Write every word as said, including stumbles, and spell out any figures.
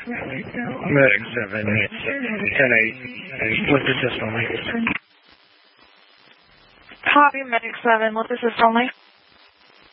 Medic seven, ten eight, with assist only. Copy, Medic seven, with assist only.